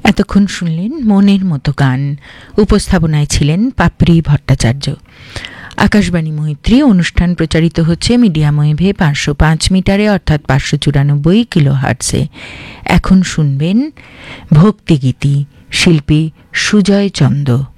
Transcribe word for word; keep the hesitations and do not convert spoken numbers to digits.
এতক্ষণ শুনলেন মনের মতো গান। উপস্থাপনায় ছিলেন পাপড়ি ভট্টাচার্য। আকাশবাণী মৈত্রী অনুষ্ঠান প্রচারিত হচ্ছে মিডিয়াম ওয়েভে পাঁচশো পাঁচ মিটারে অর্থাৎ পাঁচশো চুরানব্বই কিলো হার্টসে। এখন শুনবেন ভক্তিগীতি, শিল্পী সুজয় চন্দ।